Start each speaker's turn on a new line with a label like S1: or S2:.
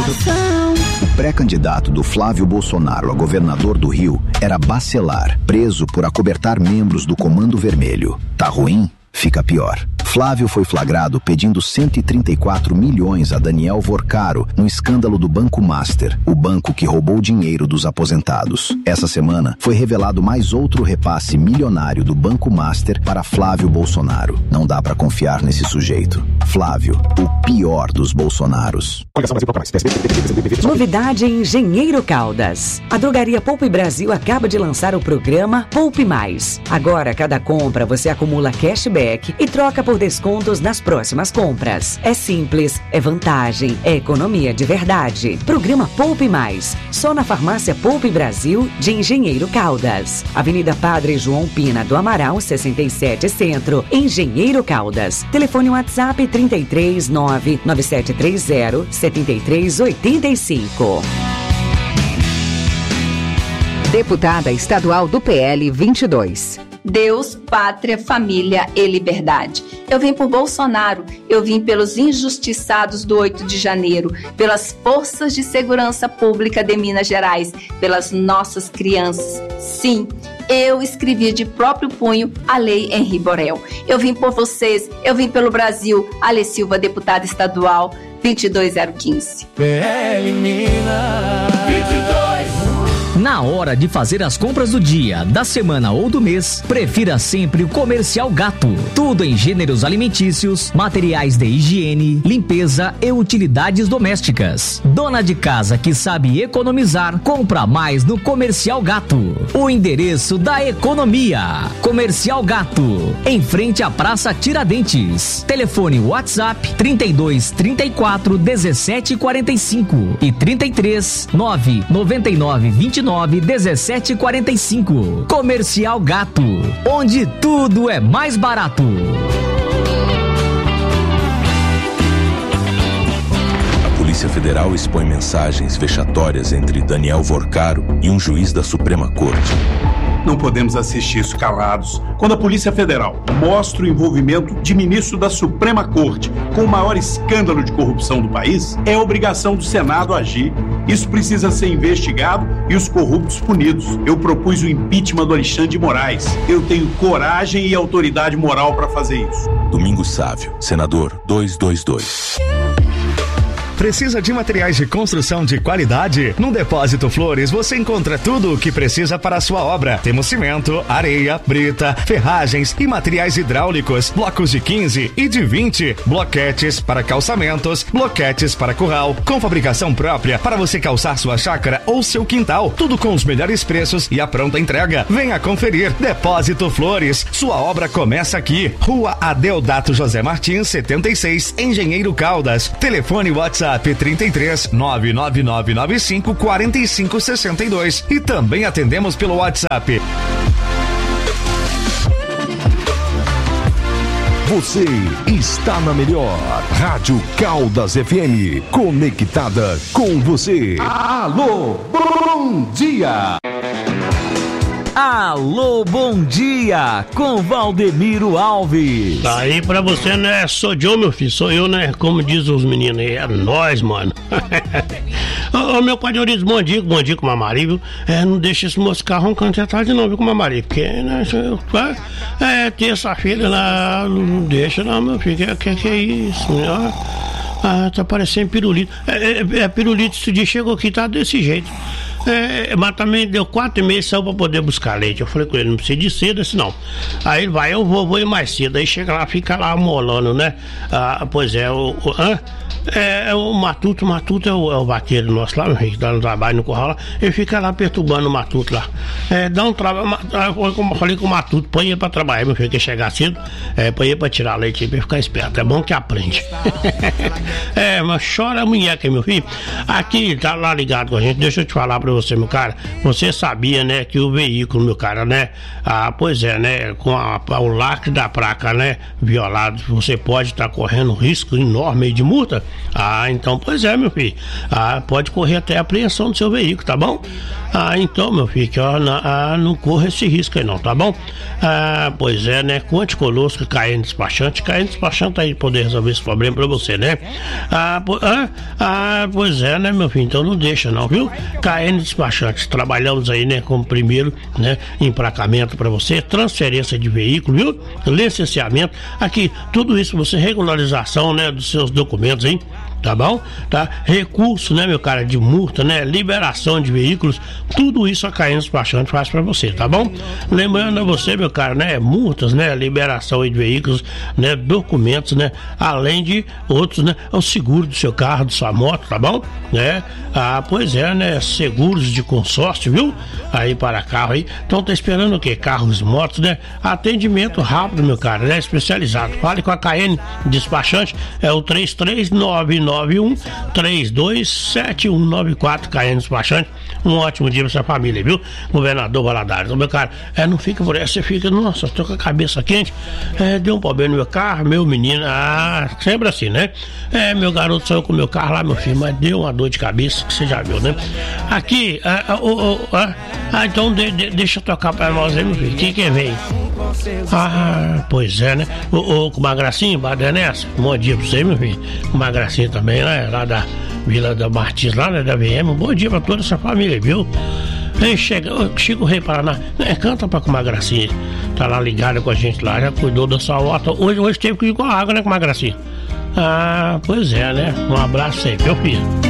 S1: O pré-candidato do Flávio Bolsonaro a governador do Rio era Bacelar, preso por acobertar membros do Comando Vermelho. Tá ruim? Fica pior. Flávio foi flagrado pedindo 134 milhões a Daniel Vorcaro no escândalo do Banco Master, o banco que roubou dinheiro dos aposentados. Essa semana foi revelado mais outro repasse milionário do Banco Master para Flávio Bolsonaro. Não dá pra confiar nesse sujeito. Flávio, o pior dos Bolsonaros.
S2: Novidade em Engenheiro Caldas. A drogaria Poupe Brasil acaba de lançar o programa Poupe Mais. Agora, cada compra você acumula cashback e troca por descontos nas próximas compras. É simples, é vantagem, é economia de verdade. Programa Poupe Mais, só na farmácia Poupe Brasil de Engenheiro Caldas. Avenida Padre João Pina do Amaral, 67 Centro, Engenheiro Caldas. Telefone WhatsApp 33997307385.
S3: Deputada estadual do PL 22.
S4: Deus, pátria, família e liberdade. Eu vim por Bolsonaro, eu vim pelos injustiçados do 8 de janeiro, pelas forças de segurança pública de Minas Gerais, pelas nossas crianças. Sim, eu escrevi de próprio punho a Lei Henri Borel. Eu vim por vocês, eu vim pelo Brasil. Ale Silva, deputada estadual, 22015.
S5: PL Minas 22.
S6: Na hora de fazer as compras do dia, da semana ou do mês, prefira sempre o Comercial Gato. Tudo em gêneros alimentícios, materiais de higiene, limpeza e utilidades domésticas. Dona de casa que sabe economizar, compra mais no Comercial Gato. O endereço da economia. Comercial Gato, em frente à Praça Tiradentes. Telefone WhatsApp 32 34 17 45 e 33 9 99 29 1745. Comercial Gato, onde tudo é mais barato.
S7: A Polícia Federal expõe mensagens vexatórias entre Daniel Vorcaro e um juiz da Suprema Corte.
S8: Não podemos assistir isso calados. Quando a Polícia Federal mostra o envolvimento de ministro da Suprema Corte com o maior escândalo de corrupção do país, é obrigação do Senado agir. Isso precisa ser investigado e os corruptos punidos. Eu propus o impeachment do Alexandre de Moraes. Eu tenho coragem e autoridade moral para fazer isso.
S7: Domingos Sávio, senador 222.
S9: Precisa de materiais de construção de qualidade? No Depósito Flores você encontra tudo o que precisa para a sua obra. Temos cimento, areia, brita, ferragens e materiais hidráulicos, blocos de 15 e de 20, bloquetes para calçamentos, bloquetes para curral, com fabricação própria para você calçar sua chácara ou seu quintal. Tudo com os melhores preços e a pronta entrega. Venha conferir. Depósito Flores, sua obra começa aqui. Rua Adeodato José Martins, 76, Engenheiro Caldas. Telefone WhatsApp 33 99995 4562 e também atendemos pelo WhatsApp.
S10: Você está na melhor Rádio Caldas FM, conectada com você.
S11: Alô, bom dia!
S6: Alô, bom dia, com Valdemiro Alves.
S12: Tá aí pra você, né? Sou eu, meu filho, sou eu, né? Como diz os meninos aí, é nós, mano. Ô, meu pai de origem, bom dia com o Mamari, viu? Não deixa esse moço ficar roncando até tarde não, viu, com o Mamari, porque, né, terça-feira lá, não deixa não, meu filho, que é isso, né? Tá parecendo pirulito. Pirulito, esse dia chegou aqui, tá desse jeito. Mas também deu 4 meses só pra poder buscar leite. Eu falei com ele, não precisa de cedo assim não. Aí ele vai, eu vou ir mais cedo. Aí chega lá, fica lá molando, né? Pois é, o Matuto é o vaqueiro nosso lá, que dá no trabalho no curral lá. Ele fica lá perturbando o Matuto lá. Dá um trabalho, como eu falei com o Matuto, põe ele pra trabalhar, meu filho, que chegar cedo, põe ele pra tirar leite pra ficar esperto. É bom que aprende. Mas chora a munheca, meu filho. Aqui, tá lá ligado com a gente, deixa eu te falar pra você, meu cara. Você sabia, né, que o veículo, meu cara, né? Pois é, né? Com o lacre da placa, né? Violado, você pode estar correndo risco enorme de multa. Ah, então, pois é, meu filho. Ah, pode correr até a apreensão do seu veículo, tá bom? Ah, então, meu filho, que não corra esse risco aí não, tá bom? Ah, pois é, né? Conte conosco, KN Despachante. KN Despachante aí poder resolver esse problema pra você, né? Pois é, né, meu filho? Então não deixa não, viu? KN Despachante, trabalhamos aí, né, como primeiro, né, emplacamento pra você, transferência de veículo, viu? Licenciamento, aqui, tudo isso você, regularização, né, dos seus documentos, hein? Tá bom? Tá? Recurso, né, meu cara, de multa, né? Liberação de veículos, tudo isso a KN Despachante faz pra você, tá bom? Lembrando a você, meu cara, né? Multas, né? Liberação de veículos, né? Documentos, né? Além de outros, né? O seguro do seu carro, da sua moto, tá bom? Né? Ah, pois é, né? Seguros de consórcio, viu? Aí para carro aí. Então tá esperando o quê? Carros, motos, né? Atendimento rápido, meu cara, né? Especializado. Fale com a KN Despachante, é o 33991-327194, KN Despachante. Um ótimo dia pra sua família, viu? Governador Valadares. Então, meu cara, não fica por essa, você fica, nossa, tô com a cabeça quente, deu um problema no meu carro, meu menino, sempre assim, né? Meu garoto saiu com o meu carro lá, meu filho, mas deu uma dor de cabeça, que você já viu, né? Aqui, então deixa eu tocar pra nós aí, meu filho, quem vem? Pois é, né? Com uma gracinha, Badenessa, bom dia pra você, meu filho. Com uma gracinha também, né? Lá da Vila da Martins, lá, né? Da VM, um bom dia pra toda essa família, viu? Chega, Chico Rei Paraná, canta pra com uma gracinha. Tá lá ligado com a gente lá, já cuidou da sua horta. Hoje teve que ir com a água, né? Com uma gracinha. Pois é, né? Um abraço aí, meu filho.